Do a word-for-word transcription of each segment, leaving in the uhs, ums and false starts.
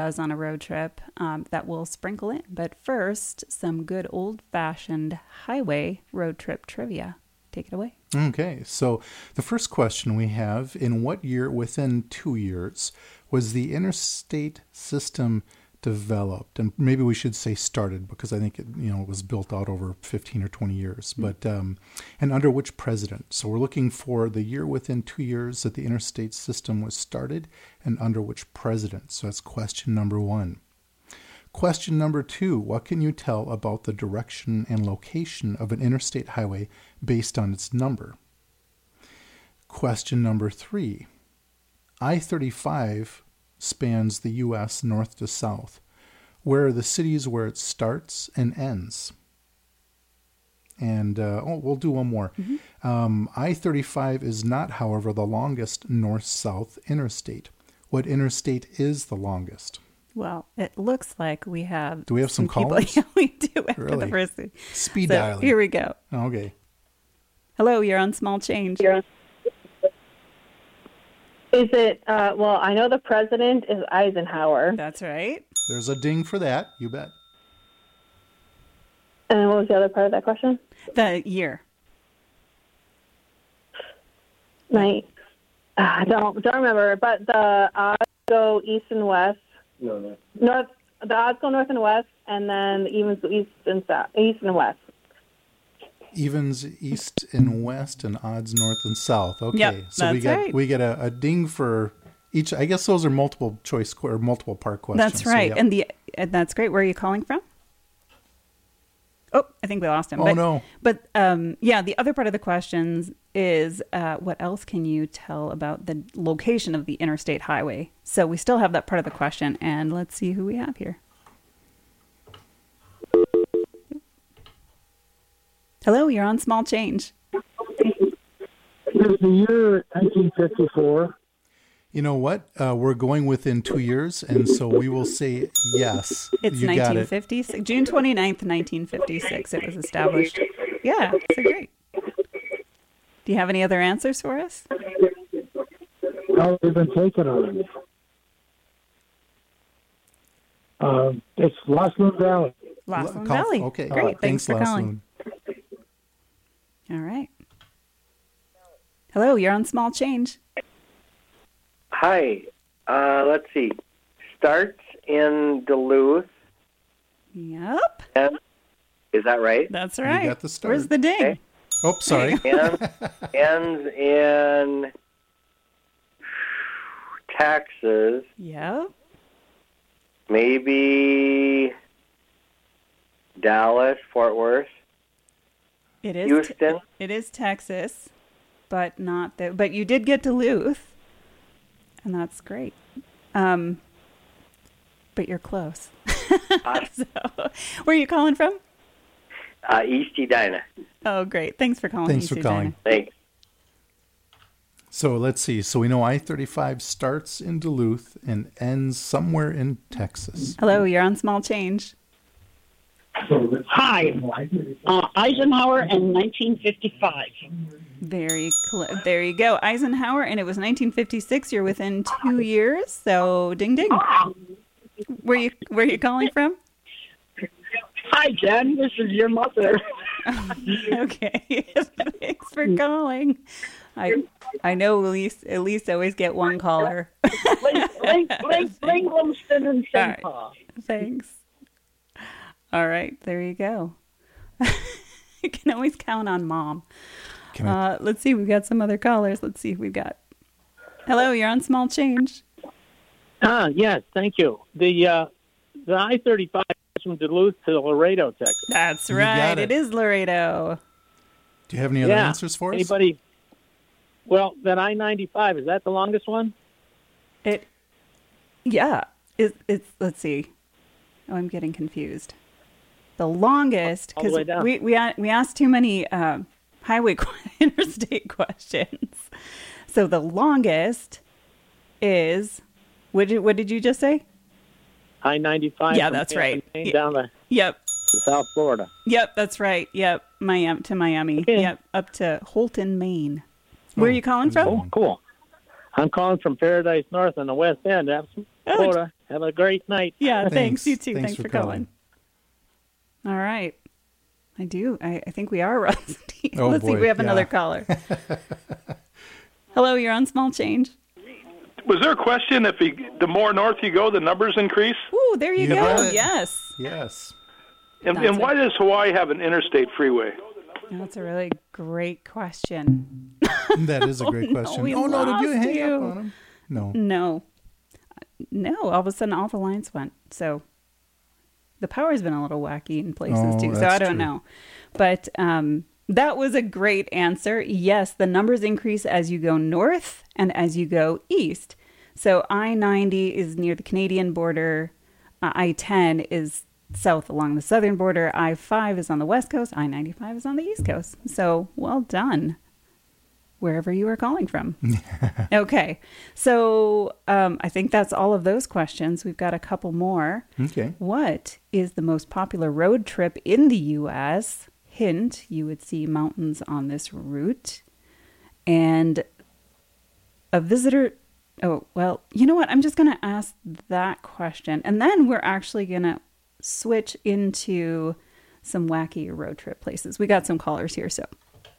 on a road trip um, that we'll sprinkle in. But first, some good old-fashioned highway road trip trivia. Take it away. Okay, so the first question we have, in what year within two years was the interstate system developed? And maybe we should say started, because I think it, you know, it was built out over fifteen or twenty years. Mm-hmm. But um, and under which president? So we're looking for the year within two years that the interstate system was started and under which president. So that's question number one. Question number two, what can you tell about the direction and location of an interstate highway based on its number? Question number three, I thirty-five spans the U S north to south. Where are the cities where it starts and ends? And uh, oh, we'll do one more. Mm-hmm. Um, I thirty-five is not, however, the longest north-south interstate. What interstate is the longest? Well, it looks like we have. Do we have some, some callers? Yeah, we do after really? the first. Speed so, dialing. Here we go. Okay. Hello, you're on Small Change. You're on. Is it, uh, well, I know the president is Eisenhower. That's right. There's a ding for that, you bet. And what was the other part of that question? The year. Night. Uh, I don't, don't remember, but the odds go east and west. No, no. North, the odds go north and west, and then the evens go east and south, east and west. Evens east and west and odds north and south. Okay, yep, so that's we get right. we get a, a ding for each. I guess those are multiple choice or multiple part questions. That's right, so, yep. and the and that's great. Where are you calling from? Oh, I think we lost him. Oh but, no! But um, yeah, the other part of the questions is uh, what else can you tell about the location of the interstate highway? So we still have that part of the question, and let's see who we have here. Hello, you're on Small Change. Is the year nineteen fifty-four? You know what? Uh, we're going within two years, and so we will say yes. It's you nineteen fifty-six. June twenty-ninth, nineteen fifty-six. It was established. Yeah, so great. Do you have any other answers for us? No, they've been taken already. Um, it's Lost Loon Valley. Lost Loon Call, Valley. Okay. Great. Uh, thanks, thanks for Lost calling. Loon. All right. Hello, you're on Small Change. Hi. Uh, let's see. Starts in Duluth. Yep. And, is that right? That's right. You got the start. Where's the ding? Okay. Oh, sorry. And ends in Texas. Yep. Maybe Dallas, Fort Worth. It is. Houston. Te- it is Texas, but not the. But you did get Duluth, and that's great. Um, but you're close. Uh, so, where are you calling from? Uh, East Edina. Oh, great! Thanks for calling. Thanks East for calling. Edina. Thanks. So let's see. So we know I thirty-five starts in Duluth and ends somewhere in Texas. Hello, you're on Small Change. Hi, uh, Eisenhower and nineteen fifty-five. Very cl- there you go, Eisenhower, and it was nineteen fifty-six. You're within two years, so ding ding. Where you where you calling from? Hi, Jen. This is your mother. Okay, thanks for calling. I I know at least at least I always get one caller. Link, link, link, link, Lumsden and Saint Paul. Thanks. All right, there you go. You can always count on Mom. Can I- Uh, let's see, we've got some other callers. Let's see if we've got. Hello, you're on Small Change. Ah, yes, thank you. The uh, the I thirty-five is from Duluth to Laredo, Texas. That's You right. got It. it. is Laredo. Do you have any other Yeah. answers for us? Anybody? Well, that I ninety-five, is that the longest one? It. Yeah. It, it's. Let's see. Oh, I'm getting confused. The longest, All the because way down. we we a- we asked too many um, highway qu- interstate questions. So the longest is. What did what did you just say? I ninety-five. Yeah, from that's right. Champaign Y- Down to, Yep. to South Florida. Yep, that's right. Yep, Miami to Miami. Okay. Yep, up to Holton, Maine. Where are you calling from? Oh, cool. I'm calling from Paradise North in the West End. Have some Florida. Have a great night. Yeah, thanks. Thanks. You too. Thanks Thanks, for for calling. All right. I do. I, I think we are rusty. Oh, Let's see. boy. We have Yeah. another caller. Hello, you're on Small Change. Was there a question if you, the more north you go, the numbers increase? Ooh, there you, You go. got it. Yes. Yes. And, That's and why it. does Hawaii have an interstate freeway? That's a really great question. That is a great Oh, no, question. we oh, no, did you lost hang you. up on him? No. No. No, all of a sudden all the lines went. So the power's been a little wacky in places Oh, too. So that's I don't true. know. But um, that was a great answer. Yes, the numbers increase as you go north and as you go east. So I ninety is near the Canadian border. Uh, I ten is south along the southern border. I five is on the west coast. I ninety-five is on the east coast. So well done, wherever you are calling from. Okay. So um, I think that's all of those questions. We've got a couple more. Okay. What is the most popular road trip in the U S? Hint, you would see mountains on this route. And a visitor... Oh, well, you know what? I'm just going to ask that question. And then we're actually going to switch into some wacky road trip places. We got some callers here, so...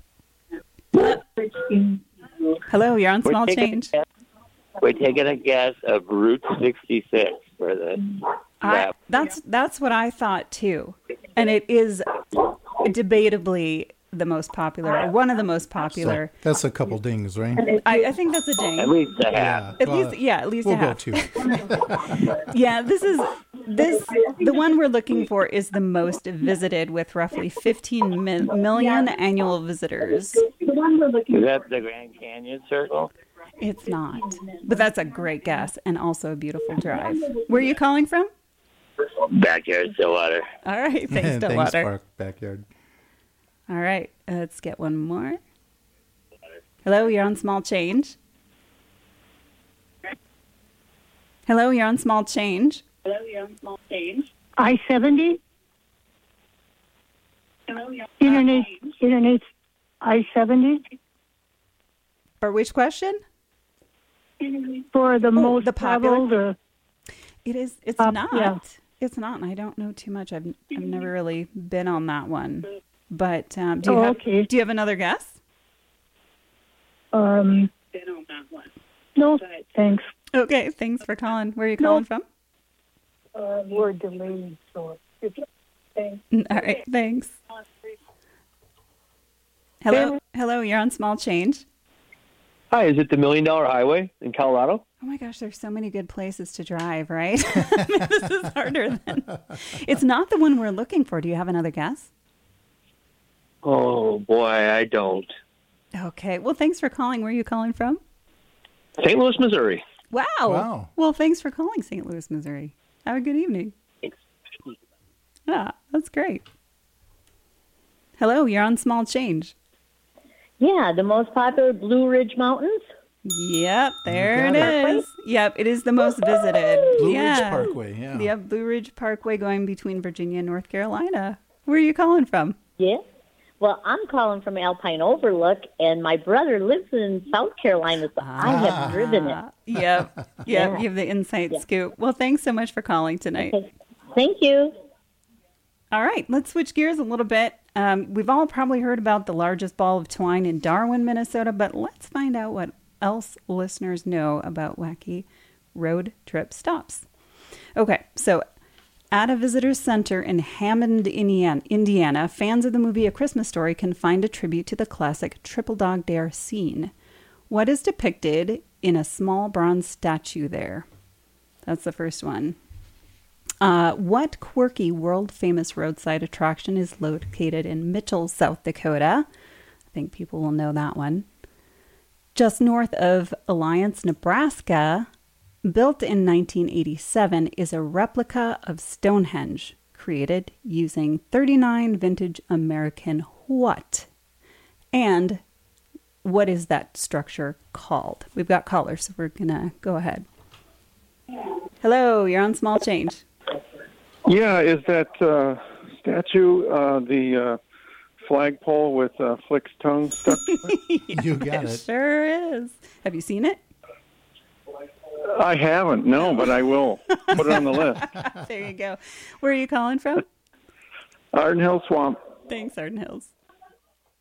Hello, you're on Small We're taking Change. a guess- We're taking a guess of Route sixty-six for the I, map. that's that's what I thought too, and it is debatably the most popular, or one of the most popular. So that's a couple dings, right? I, I think that's a ding. At least a half. At well, least, yeah, at least We'll a go half. two. Yeah, this is this the one we're looking for is the most visited with roughly fifteen mi- million annual visitors. Is that the Grand Canyon Circle? It's not, but that's a great guess and also a beautiful drive. Where are you calling from? Backyard Stillwater. All right, thanks, Thanks, Stillwater. Park Backyard. All right, let's get one more. Hello, you're on Small Change. Hello, you're on Small Change. I seventy. Internet, internet, I seventy For which question? for the most the popular- traveled. Or, It is. It's Uh, not. yeah. It's not, and I don't know too much. I've I've never really been on that one. But um, do you Oh, have okay. do you have another guess? um, no, thanks. Okay, thanks for calling. Where are you calling from? Uh, we're delayed, so it's thanks. All right, thanks. Hello, hello. You're on Small Change. Hi, is it the Million Dollar Highway in Colorado? Oh my gosh, there's so many good places to drive, right? This is harder than. It's not the one we're looking for. Do you have another guess? Oh, boy, I don't. Okay. Well, thanks for calling. Where are you calling from? Saint Louis, Missouri. Wow. Wow. Well, thanks for calling Saint Louis, Missouri. Have a good evening. Yeah, that's great. Hello, you're on Small Change. Yeah, the most popular Blue Ridge Mountains. Yep, there it got it. is. Yep, it is the most visited. Blue yeah. Ridge Parkway, yeah. Yep, Blue Ridge Parkway going between Virginia and North Carolina. Where are you calling from? Yeah. Well, I'm calling from Alpine Overlook, and my brother lives in South Carolina, so I have driven it. Yep, yep, Yeah. you have the inside Yeah. scoop. Well, thanks so much for calling tonight. Okay. Thank you. All right, let's switch gears a little bit. Um, we've all probably heard about the largest ball of twine in Darwin, Minnesota, but let's find out what else listeners know about wacky road trip stops. Okay, so at a visitor's center in Hammond, Indiana, Indiana, fans of the movie A Christmas Story can find a tribute to the classic Triple Dog Dare scene. What is depicted in a small bronze statue there? That's the first one. Uh, what quirky world-famous roadside attraction is located in Mitchell, South Dakota? I think people will know that one. Just north of Alliance, Nebraska, built in nineteen eighty-seven, is a replica of Stonehenge, created using thirty-nine vintage American what? And what is that structure called? We've got callers, so we're going to go ahead. Hello, you're on Small Change. Yeah, is that uh, statue uh, the uh, flagpole with uh, Flick's tongue stuck to it? You got it. Sure is. Have you seen it? I haven't, no, but I will put it on the list. There you go. Where are you calling from? Arden Hill Swamp. Thanks, Arden Hills.